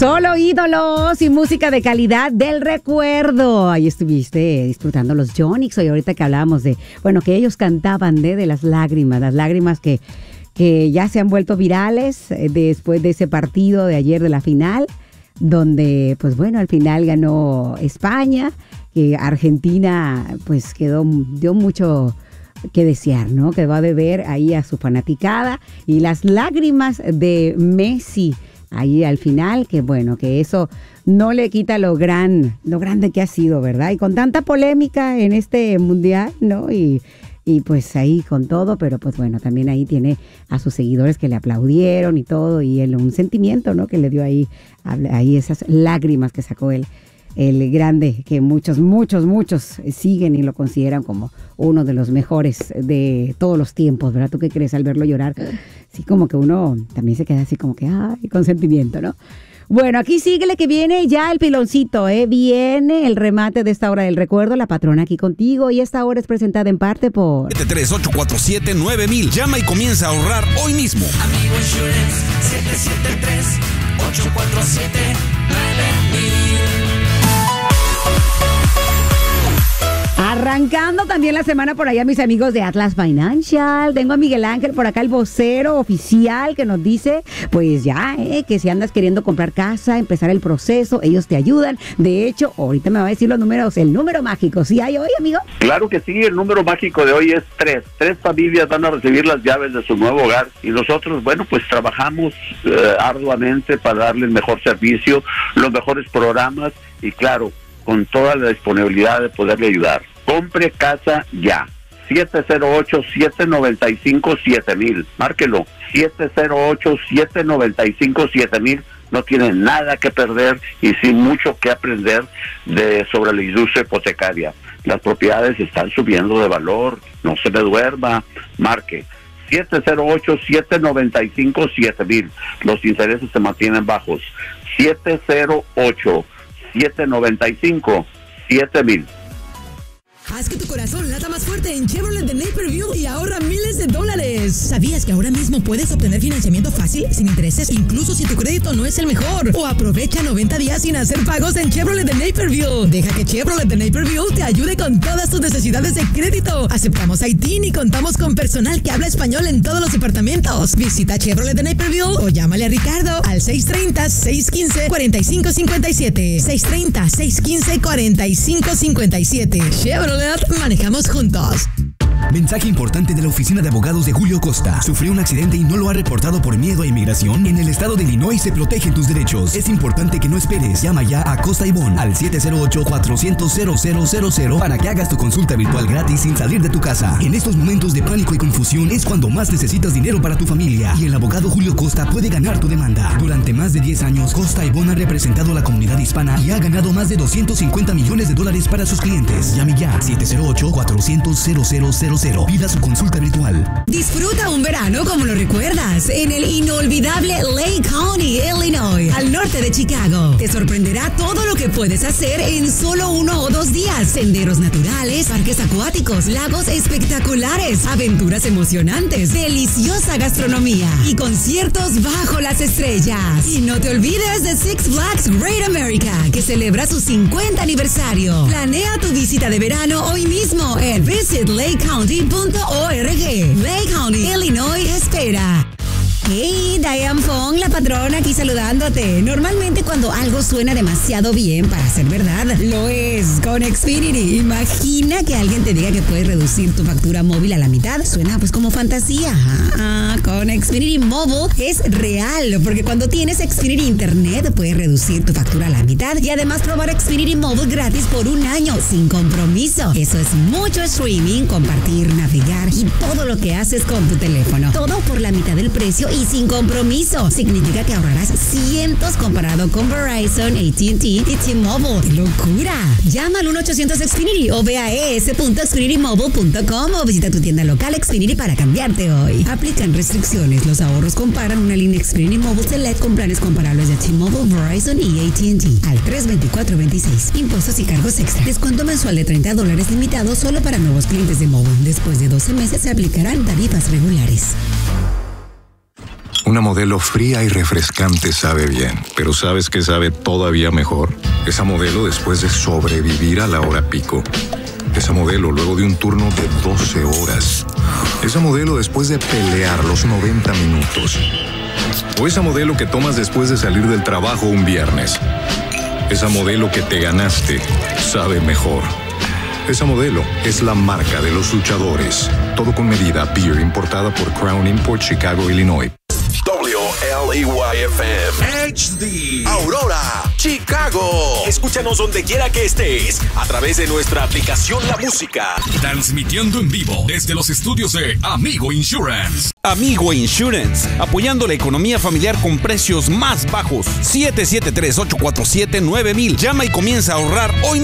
Solo ídolos y música de calidad del recuerdo. Ahí estuviste disfrutando los Yonix. Y ahorita que hablábamos de, bueno, que ellos cantaban de las lágrimas que ya se han vuelto virales después de ese partido de ayer de la final, donde, pues bueno, al final ganó España, que Argentina, pues dio mucho que desear, ¿no? Que va a beber ahí a su fanaticada, y las lágrimas de Messi ahí al final, que bueno, que eso no le quita lo grande que ha sido, ¿verdad? Y con tanta polémica en este mundial, ¿no? Y pues ahí con todo, pero pues bueno, también ahí tiene a sus seguidores que le aplaudieron y todo, y él un sentimiento, ¿no? Que le dio ahí esas lágrimas que sacó el grande, que muchos siguen y lo consideran como uno de los mejores de todos los tiempos, ¿verdad? ¿Tú qué crees al verlo llorar? Sí, como que uno también se queda así como que, ay, con sentimiento, ¿no? Bueno, aquí síguele que viene ya el piloncito, viene el remate de esta hora del recuerdo, la patrona aquí contigo, y esta hora es presentada en parte por 738479000. Llama y comienza a ahorrar hoy mismo. Amigo Insurance, 773-847-9000. Arrancando también la semana por allá mis amigos de Atlas Financial. Tengo a Miguel Ángel por acá, el vocero oficial, que nos dice, pues ya, que si andas queriendo comprar casa, empezar el proceso, ellos te ayudan. De hecho, ahorita me va a decir los números, el número mágico. ¿Sí hay hoy, amigo? Claro que sí, el número mágico de hoy es 3. 3 familias van a recibir las llaves de su nuevo hogar, y nosotros, bueno, pues trabajamos arduamente para darle el mejor servicio, los mejores programas, y claro, con toda la disponibilidad de poderle ayudar. Compre casa ya. 708-795-7000. Márquelo. 708-795-7000. No tiene nada que perder y sí mucho que aprender sobre la industria hipotecaria. Las propiedades están subiendo de valor. No se me duerma. Marque. 708-795-7000. Los intereses se mantienen bajos. 708-795-7000. Haz que tu corazón lata más fuerte en Chevrolet de Naperville y ahorra miles de dólares. ¿Sabías que ahora mismo puedes obtener financiamiento fácil, sin intereses, incluso si tu crédito no es el mejor? O aprovecha 90 días sin hacer pagos en Chevrolet de Naperville. Deja que Chevrolet de Naperville te ayude con todas tus necesidades de crédito. Aceptamos ITIN y contamos con personal que habla español en todos los departamentos. Visita Chevrolet de Naperville o llámale a Ricardo al 630-615-4557. 630-615-4557. Chevrolet, manejamos juntos. Mensaje importante de la oficina de abogados de Julio Costa. ¿Sufrió un accidente y no lo ha reportado por miedo a inmigración? En el estado de Illinois se protegen tus derechos. Es importante que no esperes. Llama ya a Costa y Bon al 708-400-0000 para que hagas tu consulta virtual gratis sin salir de tu casa. En estos momentos de pánico y confusión es cuando más necesitas dinero para tu familia, y el abogado Julio Costa puede ganar tu demanda. Durante más de 10 años, Costa y Bon ha representado a la comunidad hispana y ha ganado más de $250 millones para sus clientes. Llame ya 708-400-0000. Pida su consulta virtual. Disfruta un verano como lo recuerdas en el inolvidable Lake County, Illinois, al norte de Chicago. Te sorprenderá todo lo que puedes hacer en solo 1 o 2 días. Senderos naturales, parques acuáticos, lagos espectaculares, aventuras emocionantes, deliciosa gastronomía y conciertos bajo las estrellas. Y no te olvides de Six Flags Great America, que celebra su 50 aniversario. Planea tu visita de verano hoy mismo en visitlakecounty.org. Lake County, Illinois espera. Hey, Diane Fong, la patrona aquí saludándote. Normalmente cuando algo suena demasiado bien para ser verdad, lo es con Xfinity. Imagina que alguien te diga que puedes reducir tu factura móvil a la mitad. Suena pues como fantasía. Con Xfinity Mobile es real, porque cuando tienes Xfinity Internet puedes reducir tu factura a la mitad y además probar Xfinity Mobile gratis por 1 año sin compromiso. Eso es mucho streaming, compartir, navegar y todo lo que haces con tu teléfono. Todo por la mitad del precio y sin compromiso. Significa que ahorrarás cientos comparado con Verizon, AT&T y T-Mobile. ¡Qué locura! Llama al 1-800-XFINITY o ve a es.xfinitymobile.com o visita tu tienda local Xfinity para cambiarte hoy. Aplican restricciones. Los ahorros comparan una línea Xfinity Mobile Select con planes comparables de T-Mobile, Verizon y AT&T al 32426. Impuestos y cargos extra. Descuento mensual de $30 limitado solo para nuevos clientes de Mobile. Después de 12 meses se aplicarán tarifas regulares. Una Modelo fría y refrescante sabe bien, pero ¿sabes qué sabe todavía mejor? Esa Modelo después de sobrevivir a la hora pico. Esa Modelo luego de un turno de 12 horas. Esa Modelo después de pelear los 90 minutos. O esa Modelo que tomas después de salir del trabajo un viernes. Esa Modelo que te ganaste sabe mejor. Esa Modelo es la marca de los luchadores. Todo con medida. Beer importada por Crown Import, Chicago, Illinois. WLEYFM HD Aurora, Chicago. Escúchanos donde quiera que estés a través de nuestra aplicación La Música. transmitiendo en vivo desde los estudios de Amigo Insurance. Amigo Insurance, apoyando la economía familiar con precios más bajos. 773-847-9000. Llama y comienza a ahorrar hoy.